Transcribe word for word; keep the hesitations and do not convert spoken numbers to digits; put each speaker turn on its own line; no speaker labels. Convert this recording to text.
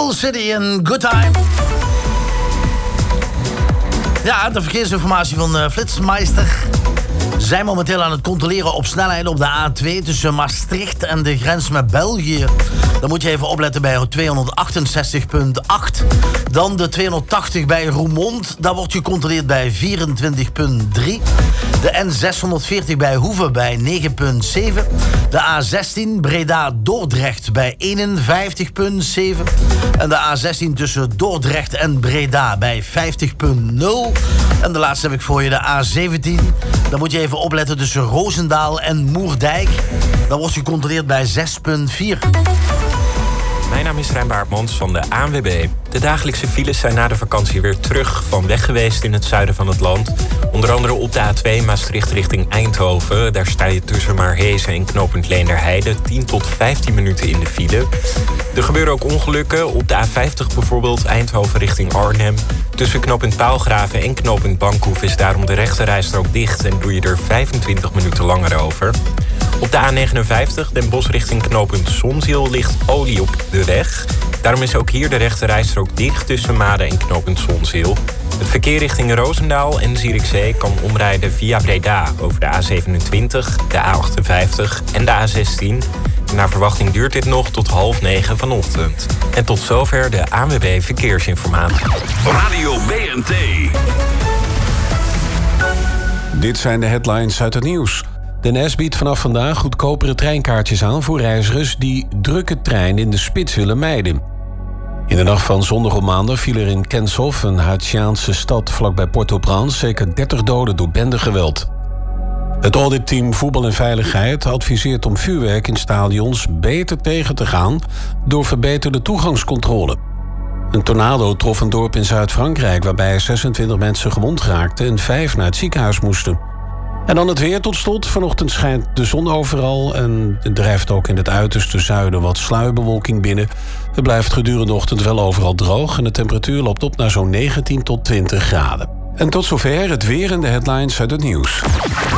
Soul City en Good Time. Ja, de verkeersinformatie van uh, Flitsmeister. Zijn momenteel aan het controleren op snelheden op de A twee tussen Maastricht en de grens met België. Dan moet je even opletten bij tweehonderdachtenzestig komma acht. Dan de tweehonderdtachtig bij Roermond. Dat wordt gecontroleerd bij vierentwintig komma drie. De N zeshonderdveertig bij Hoeve bij negen komma zeven. De A zestien Breda-Dordrecht bij eenenvijftig komma zeven. En de A zestien tussen Dordrecht en Breda bij vijftig komma nul. En de laatste heb ik voor je, de A zeventien. Dan moet je even opletten tussen Roosendaal en Moerdijk. Dan wordt gecontroleerd bij zes komma vier.
Mijn naam is Rijn Baartmans van de A N W B. De dagelijkse files zijn na de vakantie weer terug van weg geweest in het zuiden van het land. Onder andere op de A twee Maastricht richting Eindhoven. Daar sta je tussen Maarhezen en knooppunt Leenderheide tien tot vijftien minuten in de file. Er gebeuren ook ongelukken. Op de A vijftig bijvoorbeeld Eindhoven richting Arnhem. Tussen knooppunt Paalgraven en knooppunt Bankhoef is daarom de rechterrijstrook dicht en doe je er vijfentwintig minuten langer over. Op de A negenenvijftig Den Bosch richting knooppunt Zonzeel ligt olie op de weg. Daarom is ook hier de rechterrijstrook dicht tussen Maden en knooppunt Zonzeel. Het verkeer richting Roosendaal en Zierikzee kan omrijden via Breda over de A zevenentwintig, de A achtenvijftig en de A zestien. Naar verwachting duurt dit nog tot half negen vanochtend. En tot zover de A N W B Verkeersinformatie.
Radio B N T.
Dit zijn de headlines uit het nieuws. De N S biedt vanaf vandaag goedkopere treinkaartjes aan voor reizigers die drukke treinen in de spits willen mijden. In de nacht van zondag op maandag viel er in Kenshof, een Haitiaanse stad vlakbij Port-au-Prince, zeker dertig doden door bendegeweld. Het auditteam Voetbal en Veiligheid adviseert om vuurwerk in stadions beter tegen te gaan door verbeterde toegangscontrole. Een tornado trof een dorp in Zuid-Frankrijk waarbij zesentwintig mensen gewond raakten en vijf naar het ziekenhuis moesten. En dan het weer tot slot. Vanochtend schijnt de zon overal en er drijft ook in het uiterste zuiden wat sluierbewolking binnen. Het blijft gedurende de ochtend wel overal droog en de temperatuur loopt op naar zo'n negentien tot twintig graden. En tot zover het weer en de headlines uit het nieuws.